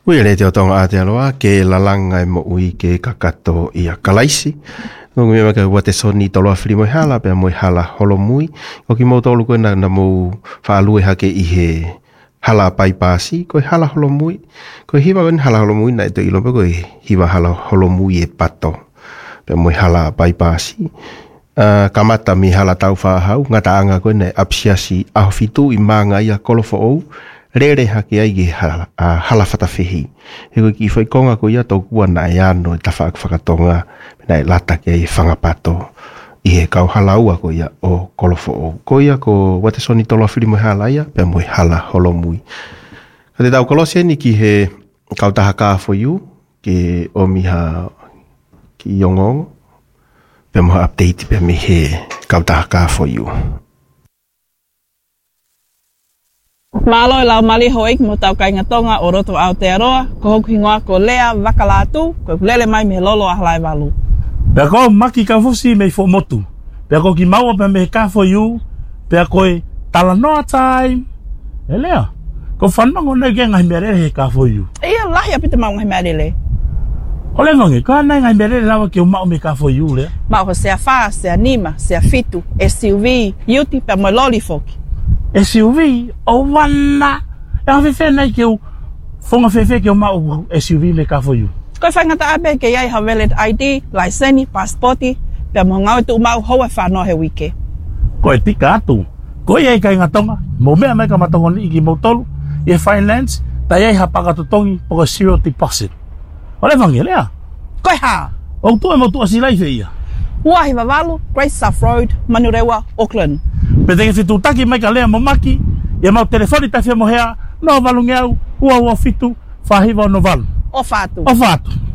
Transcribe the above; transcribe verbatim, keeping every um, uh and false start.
Ui le te o tonga Aotearoa ke lalanga e mo ui ke kakato i a kalaisi. Nungu mea maka ua te soni toloa whiri moi hala, pia moi hala holo mui. Ko ki mou tolu koe na, na mou whaalue hake i he hala pai pasi, koe hala holo mui. Koe hiwa koe hala holo mui na e to ilompe koe hiwa hala holo mui e pato. Pia moi hala pai pasi. Uh, kamata mi hala tau whahau, ngata anga koe na apsiasi aho fitu i maanga ia kolofo ou. Rere hake ai ge hala, uh, hala whatawhihi. He koe ki whai konga koe ia tau kua na e ano e tawhaak whakatonga na e lata ke e whangapato i he kau hala ua koe ia o kolofo ou. Koe ia ko wate soni toloa whiri moi hala ia, pia moi hala holo mui. Ka te tau kolosia ni ki he kau taha ka for you, ke o miha ki yongongo, pia moha update pia mi he kau taha ka for you. Malo e lau mali hoik mo tau kai ngatonga o roto Aotearoa, ko hoku hingoa ko lea wakalatu, ko lele mai me lolo ahlai walu. Pea ko maki ka fosi me fo motu. Pea ko ki maua pe me ka for you, pea koe tala noa time. E lea, ko whanmango nei ke ngai merere he ka for you. Ia lahi apita mau ngai merere. Ole ngonge, ka nai ngai merere lawa ke o mau me ka for you lea. Mau ho sea wha, sea nima, sea fitu, S U V, yuti pe mo loli foki. S U V, o wana. E a fefe nei ke o fonga fefe ke o mau S U V me ka for you. Koe whaingata abe ke iai ha valid I D, laiseni, passporti, pia mo ngau tu mau hoa whanau he wike. Koe tika atu. Koe iai kai ngatonga, mo mea mai ka matongo ni iki mo tolu, i finance, ta iai ha pakatotongi po ka zero deposit. Ole vangi lea? Koe ha? O tu e mo tu asilai fe ia. Uahi Wawalu, Great South Road, Manurewa, Auckland. Pete ke fitu taki mai ka lea mo maki, ia mau telefoni tawhia mo hea, no valungi au, ua ua fitu, whahiwa no valu. O fatu. O fatu.